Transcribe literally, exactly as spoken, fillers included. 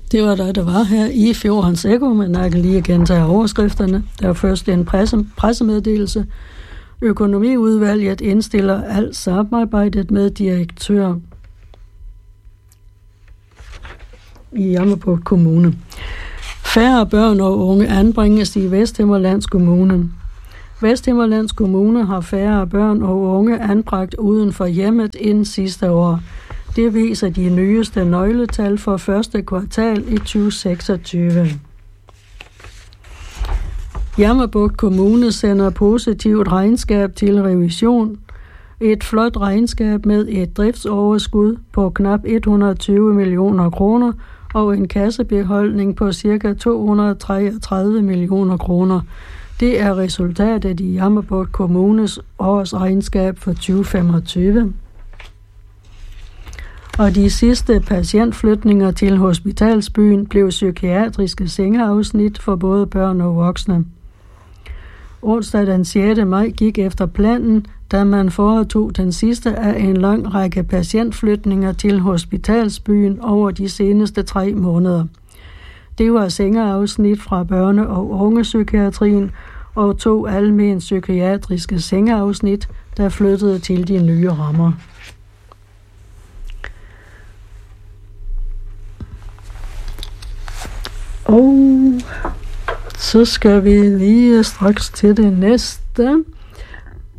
Det var der, der var her i Fjordens Ekko, men jeg kan lige gentage overskrifterne. Der var først en presse, pressemeddelelse. Økonomiudvalget indstiller alt samarbejdet med direktør i Jammerbugt Kommune. Færre børn og unge anbringes i Vesthimmerlands Kommune. Vesthimmerlands Kommune har færre børn og unge anbragt uden for hjemmet end sidste år. Det viser de nyeste nøgletal for første kvartal i tyve seksogtyve. Jammerbugt Kommune sender positivt regnskab til revision. Et flot regnskab med et driftsoverskud på knap et hundrede og tyve millioner kroner og en kassebeholdning på ca. to hundrede og treogtredive millioner kroner. Det er resultatet i Jammerbugt Kommunes årsregnskab for tyve femogtyve. Og de sidste patientflytninger til hospitalsbyen blev psykiatriske sengeafsnit for både børn og voksne. Onsdag den sjette maj gik efter planen, da man foretog den sidste af en lang række patientflytninger til hospitalsbyen over de seneste tre måneder. Det var sengeafsnit fra børne- og ungepsykiatrien og to almen psykiatriske sengeafsnit, der flyttede til de nye rammer. Og så skal vi lige straks til det næste.